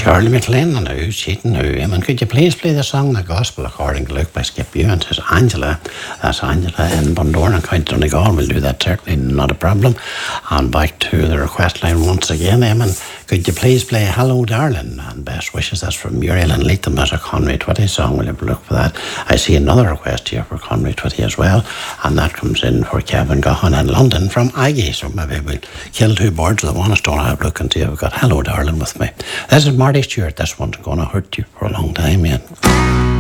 Shirley MacLaine and who's cheating now. Could you please play the song The Gospel According to Luke by Skip Ewan? Says Angela. That's Angela in Bundoran, County Donegal. We'll do that, certainly, not a problem. And back to the request line once again, could you please play Hello Darling? And best wishes, that's from Muriel and Leatham. That's a Conway Twitty song. We'll have a look for that. I see another request here for Conway Twitty as well, and that comes in for Kevin Gahan in London from Aggie. So maybe we'll kill two birds with one stone. I'll have a look and see if I've got Hello Darling with me. This is Marty Stewart. This one's going to hurt you for a long time, man.